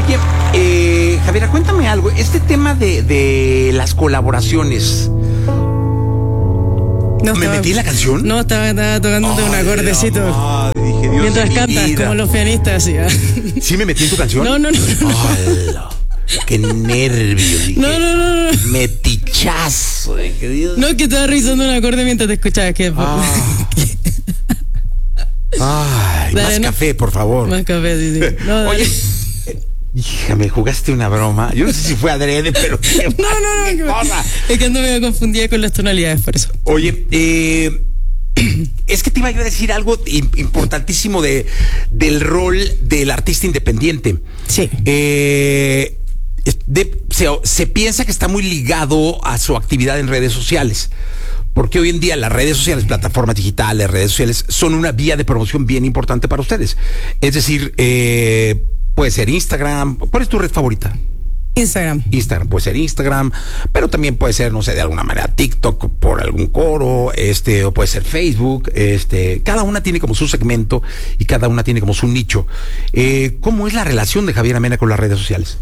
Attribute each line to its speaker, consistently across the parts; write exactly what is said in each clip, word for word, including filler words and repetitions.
Speaker 1: Oye, eh, Javiera, cuéntame algo. Este tema de, de las colaboraciones.
Speaker 2: No,
Speaker 1: ¿Me
Speaker 2: estaba,
Speaker 1: metí en la canción?
Speaker 2: No, estaba, estaba tocándote un acordecito.
Speaker 1: Madre, dije, Dios
Speaker 2: mientras
Speaker 1: de
Speaker 2: cantas,
Speaker 1: vida.
Speaker 2: como los pianistas. ¿Sí?
Speaker 1: ¿Sí me metí en tu canción?
Speaker 2: No, no, no.
Speaker 1: ¡Hala! ¡Qué nervios! Dije,
Speaker 2: No, no, no, no.
Speaker 1: Metichazo. Dije, Dios.
Speaker 2: No, que estaba revisando un acorde mientras te escuchabas. Que...
Speaker 1: Ah. Ay,
Speaker 2: Dale,
Speaker 1: más
Speaker 2: no.
Speaker 1: café, por favor.
Speaker 2: Más café, sí, sí. No, dale.
Speaker 1: Oye, hija, me jugaste una broma. Yo no sé si fue adrede, pero qué
Speaker 2: No, no, no.
Speaker 1: qué
Speaker 2: que-
Speaker 1: cosa.
Speaker 2: Es que ando medio confundida con las tonalidades, por eso.
Speaker 1: Oye, eh, es que te iba yo a decir algo im- importantísimo de, del rol del artista independiente.
Speaker 2: Sí.
Speaker 1: Eh, es- de- se, se piensa que está muy ligado a su actividad en redes sociales. Porque hoy en día las redes sociales, plataformas digitales, redes sociales, son una vía de promoción bien importante para ustedes. Es decir, eh, puede ser Instagram. ¿Cuál es tu red favorita?
Speaker 2: Instagram.
Speaker 1: Instagram, puede ser Instagram, pero también puede ser, no sé, de alguna manera TikTok por algún coro, este, o puede ser Facebook, este, cada una tiene como su segmento y cada una tiene como su nicho. Eh, ¿cómo es la relación de Javiera Mena con las redes sociales?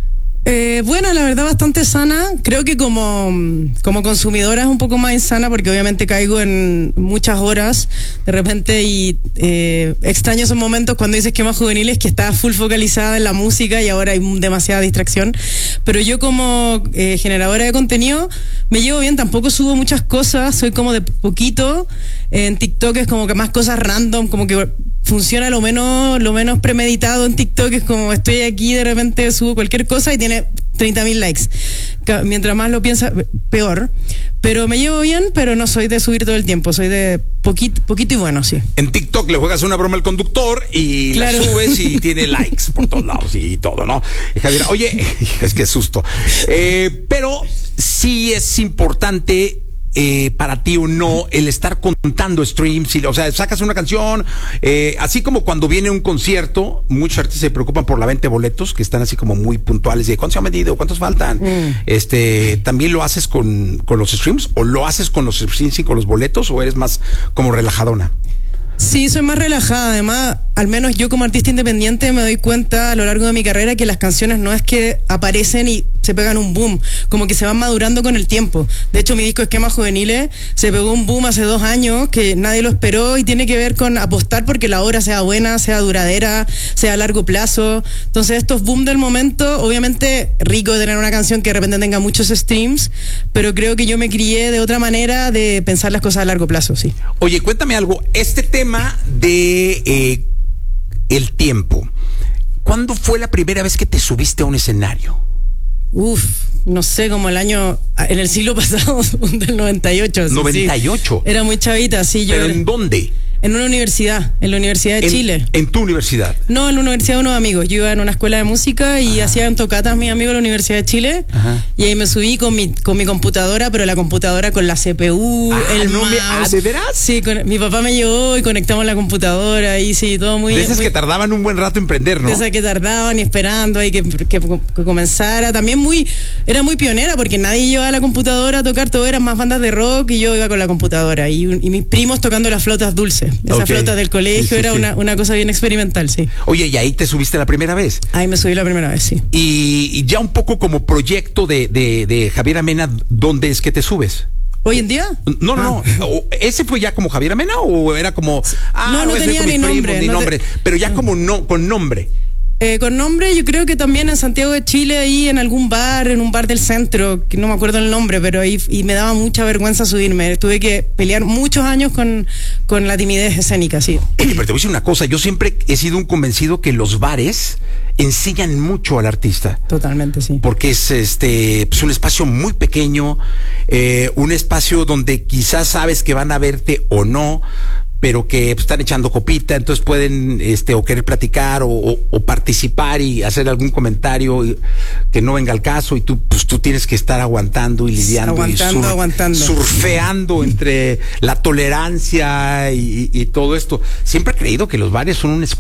Speaker 2: Eh, bueno, la verdad bastante sana. Creo que como, como consumidora es un poco más insana porque obviamente caigo en muchas horas de repente y eh, extraño esos momentos cuando dices que más juveniles que estaba full focalizada en la música y ahora hay demasiada distracción. Pero yo como eh, generadora de contenido me llevo bien, tampoco subo muchas cosas, soy como de poquito. En TikTok es como que más cosas random, como que funciona lo menos, lo menos premeditado en TikTok, es como estoy aquí, de repente subo cualquier cosa y tiene treinta mil likes. Ca- Mientras más lo piensa, peor. Pero me llevo bien, pero no soy de subir todo el tiempo, soy de poquito, poquito y bueno, sí.
Speaker 1: En TikTok le juegas una broma al conductor y
Speaker 2: Claro.
Speaker 1: la subes y tiene likes por todos lados y todo, ¿no? Y Javiera, oye, es que susto. Eh, pero sí es importante eh, para ti o no el estar contando streams, y, o sea, sacas una canción, eh, así como cuando viene un concierto, muchos artistas se preocupan por la venta de boletos, que están así como muy puntuales de cuántos se han vendido, cuántos faltan.
Speaker 2: Mm.
Speaker 1: Este, ¿también lo haces con, con los streams o lo haces con los streams y con los boletos o eres más como relajadona?
Speaker 2: Sí, soy más relajada. Además, al menos yo como artista independiente me doy cuenta a lo largo de mi carrera que las canciones no es que aparecen y se pegan un boom, como que se van madurando con el tiempo. De hecho, mi disco Esquemas Juveniles se pegó un boom hace dos años que nadie lo esperó y tiene que ver con apostar porque la obra sea buena, sea duradera, sea a largo plazo. Entonces, estos boom del momento, obviamente rico de tener una canción que de repente tenga muchos streams, pero creo que yo me crié de otra manera de pensar las cosas a largo plazo, sí.
Speaker 1: Oye, cuéntame algo. Este tema de eh, el tiempo. ¿Cuándo fue la primera vez que te subiste a un escenario?
Speaker 2: Uf, no sé, como el año, en el siglo pasado, del noventa y ocho. Sí,
Speaker 1: noventa y ocho.
Speaker 2: Sí. Era muy chavita, sí. Yo
Speaker 1: ¿Pero
Speaker 2: era-
Speaker 1: en dónde?
Speaker 2: en una universidad, en la Universidad de
Speaker 1: En,
Speaker 2: Chile.
Speaker 1: en tu universidad.
Speaker 2: No, en la Universidad de unos amigos. Yo iba en una escuela de música y hacían tocatas mis amigos de la Universidad de Chile.
Speaker 1: Ajá.
Speaker 2: Y ahí me subí con mi, con mi computadora, pero la computadora con la C P U,
Speaker 1: Ah,
Speaker 2: el
Speaker 1: no
Speaker 2: mouse.
Speaker 1: me- ah, ¿de veras?
Speaker 2: Sí, con- mi papá me llevó y conectamos la computadora y sí, todo muy...
Speaker 1: De esas
Speaker 2: muy-
Speaker 1: que tardaban un buen rato en prender, ¿no?
Speaker 2: de esas que tardaban y esperando ahí que, que, que comenzara. También muy, era muy pionera porque nadie llevaba la computadora a tocar, todo eran más bandas de rock y yo iba con la computadora. Y, y mis primos tocando las flautas dulces. Esas
Speaker 1: Ok.
Speaker 2: flautas del colegio,
Speaker 1: Sí, sí,
Speaker 2: era
Speaker 1: sí.
Speaker 2: Una, una cosa bien experimental, sí.
Speaker 1: Oye, y ahí te subiste la primera vez.
Speaker 2: Ahí me subí la primera vez, sí.
Speaker 1: Y, y ya un poco como proyecto de, de, de Javiera Mena, ¿dónde es que te subes?
Speaker 2: ¿Hoy en día?
Speaker 1: No, no, no. O- ¿Ese fue ya como Javiera Mena o era como... Ah,
Speaker 2: No, no
Speaker 1: voy a hacer
Speaker 2: tenía
Speaker 1: con mis
Speaker 2: ni
Speaker 1: primos,
Speaker 2: nombre,
Speaker 1: ni
Speaker 2: no te-
Speaker 1: nombre. Pero ya como no, con nombre.
Speaker 2: Eh, con nombre, yo creo que también en Santiago de Chile, ahí en algún bar, en un bar del centro, que no me acuerdo el nombre, pero ahí, y me daba mucha vergüenza subirme. Tuve que pelear muchos años con, con la timidez escénica, sí.
Speaker 1: Oye, pero te voy a decir una cosa. Yo siempre he sido un convencido que los bares enseñan mucho al artista.
Speaker 2: Totalmente, sí.
Speaker 1: Porque es este pues un espacio muy pequeño, eh, un espacio donde quizás sabes que van a verte o no, pero que pues, están echando copita, entonces pueden este o querer platicar o, o, o participar y hacer algún comentario y- que no venga al caso, y tú pues tú tienes que estar aguantando y lidiando
Speaker 2: Aguantando,
Speaker 1: y
Speaker 2: aguantando.
Speaker 1: surfeando entre la tolerancia y, y todo esto. Siempre he creído que los bares son una escuela.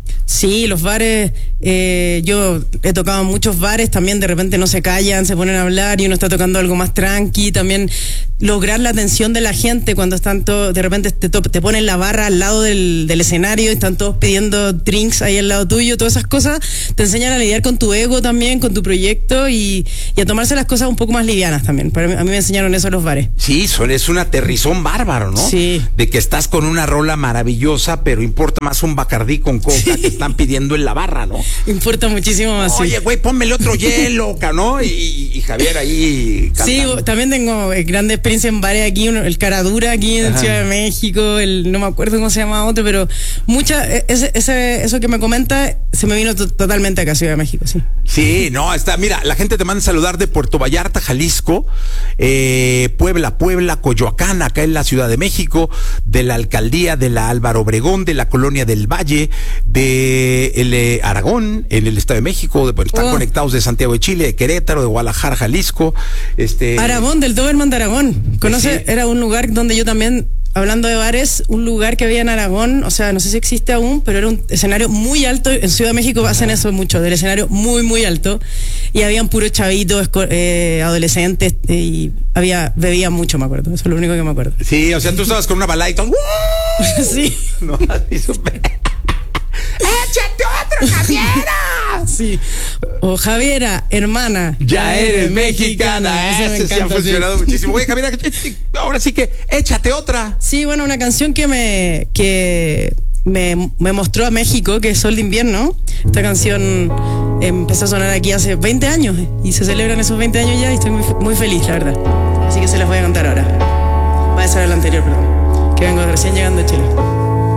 Speaker 2: Sí, los bares, eh, yo he tocado en muchos bares, también de repente no se callan, se ponen a hablar y uno está tocando algo más tranqui, también lograr la atención de la gente cuando están todos, de repente te, te ponen la barra al lado del, del escenario y están todos pidiendo drinks ahí al lado tuyo, todas esas cosas te enseñan a lidiar con tu ego también, con tu proyecto y, y a tomarse las cosas un poco más livianas también. Para mí, a mí me enseñaron eso los bares.
Speaker 1: Sí, son, es un aterrizón bárbaro, ¿no?
Speaker 2: Sí.
Speaker 1: De que estás con una rola maravillosa, pero importa más un Bacardí con coca sí. que están pidiendo en la barra, ¿no?
Speaker 2: Importa muchísimo más.
Speaker 1: Oye, güey, sí. pónmele otro hielo, ¿no? Y, y Javier ahí cantando.
Speaker 2: Sí, también tengo grande experiencia en bares aquí, uno, el Caradura aquí en Ajá. Ciudad de México, el no me acuerdo cómo se llama otro, pero mucha, ese, ese, eso que me comenta se me vino to- totalmente acá a Ciudad de México, sí.
Speaker 1: Sí, no, está, mira, la gente te manda a saludar de Puerto Vallarta, Jalisco, eh, Puebla, Puebla, Coyoacán, acá en la Ciudad de México, de la alcaldía de la Álvaro Obregón, de la colonia del Valle, de el, eh, Aragón, en el Estado de México, de, pues, están oh. conectados de Santiago de Chile, de Querétaro, de Guadalajara, Jalisco, este.
Speaker 2: Aragón, del Doberman de Aragón. Conoce, sí. Era un lugar donde yo también, hablando de bares, un lugar que había en Aragón, o sea, no sé si existe aún, pero era un escenario muy alto. En Ciudad de México hacen eso mucho, del escenario muy, muy alto. Y habían puros chavitos, eh, adolescentes, eh, y había, bebían mucho, me acuerdo. Eso es lo único que me acuerdo.
Speaker 1: Sí, o sea, tú estabas con una balada y todo.
Speaker 2: Sí.
Speaker 1: No, así súper. ¡Échate otro, Javiera!
Speaker 2: Sí. O Javiera, hermana.
Speaker 1: Ya eres mexicana. mexicana. Eso sí ha funcionado sí. muchísimo. Oye, Javiera, ahora sí que échate otra.
Speaker 2: Sí, bueno, una canción que me que me, me mostró a México, que es Sol de Invierno. Esta canción empezó a sonar aquí hace veinte años y se celebran esos veinte años ya y estoy muy, muy feliz, la verdad. Así que se las voy a contar ahora. Va a ser el anterior, perdón. Que vengo recién llegando a Chile.